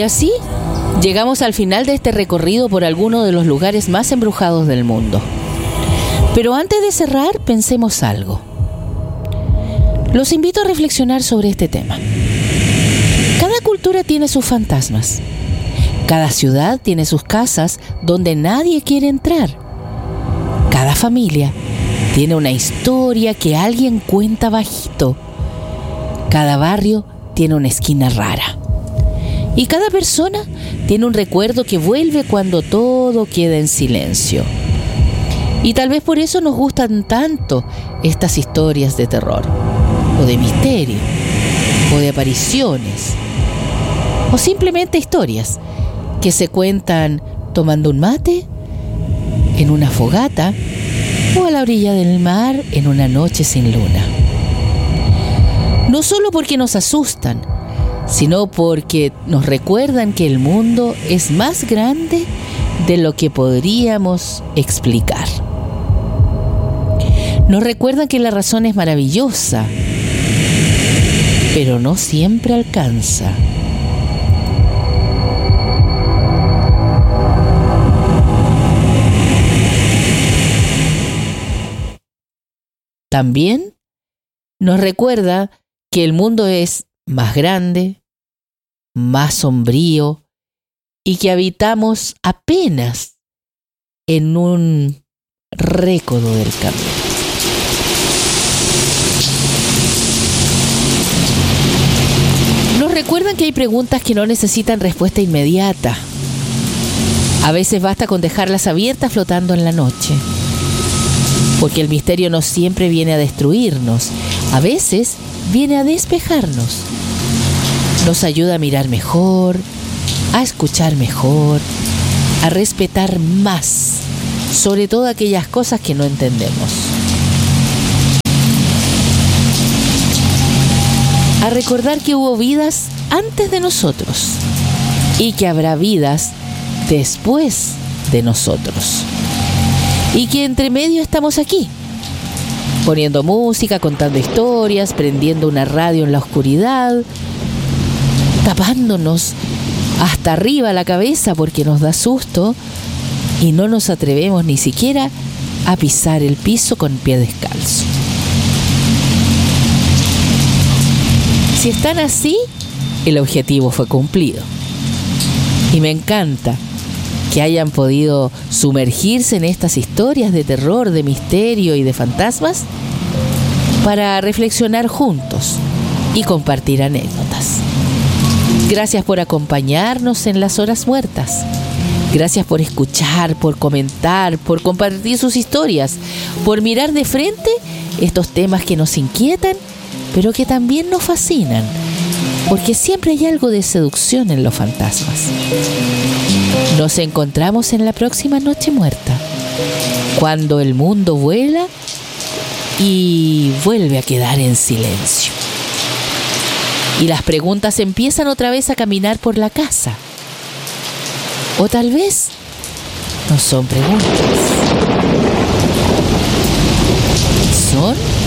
Y así llegamos al final de este recorrido por algunos de los lugares más embrujados del mundo. Pero antes de cerrar, pensemos algo. Los invito a reflexionar sobre este tema. Cada cultura tiene sus fantasmas. Cada ciudad tiene sus casas donde nadie quiere entrar. Cada familia tiene una historia que alguien cuenta bajito. Cada barrio tiene una esquina rara. Y cada persona tiene un recuerdo que vuelve cuando todo queda en silencio. Y tal vez por eso nos gustan tanto estas historias de terror, o de misterio, o de apariciones, o simplemente historias que se cuentan tomando un mate, en una fogata, o a la orilla del mar en una noche sin luna. No solo porque nos asustan, sino porque nos recuerdan que el mundo es más grande de lo que podríamos explicar. Nos recuerdan que la razón es maravillosa, pero no siempre alcanza. También nos recuerda que el mundo es más grande, más sombrío y que habitamos apenas en un recodo del camino. Nos recuerdan que hay preguntas que no necesitan respuesta inmediata. A veces basta con dejarlas abiertas flotando en la noche. Porque el misterio no siempre viene a destruirnos, a veces viene a despejarnos. Nos ayuda a mirar mejor, a escuchar mejor, a respetar más, sobre todo aquellas cosas que no entendemos. A recordar que hubo vidas antes de nosotros y que habrá vidas después de nosotros. Y que entre medio estamos aquí, poniendo música, contando historias, prendiendo una radio en la oscuridad, tapándonos hasta arriba la cabeza porque nos da susto y no nos atrevemos ni siquiera a pisar el piso con pie descalzo. Si están así, el objetivo fue cumplido. Y me encanta que hayan podido sumergirse en estas historias de terror, de misterio y de fantasmas para reflexionar juntos y compartir anécdotas. Gracias por acompañarnos en las horas muertas. Gracias por escuchar, por comentar, por compartir sus historias, por mirar de frente estos temas que nos inquietan, pero que también nos fascinan, porque siempre hay algo de seducción en los fantasmas. Nos encontramos en la próxima Noche Muerta, cuando el mundo vuela y vuelve a quedar en silencio. Y las preguntas empiezan otra vez a caminar por la casa. O tal vez no son preguntas, son